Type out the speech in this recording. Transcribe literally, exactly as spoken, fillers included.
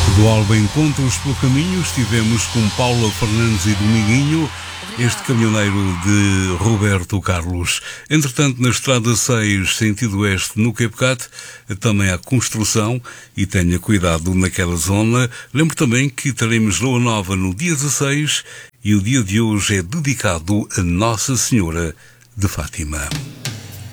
Do Alba Encontros pelo Caminho, estivemos com Paula Fernandes e Dominguinho, este caminhoneiro de Roberto Carlos. Entretanto, na Estrada seis, sentido oeste, no Cape Cat, também há construção e tenha cuidado naquela zona. Lembro também que teremos Lua Nova no dia dezasseis e o dia de hoje é dedicado a Nossa Senhora de Fátima.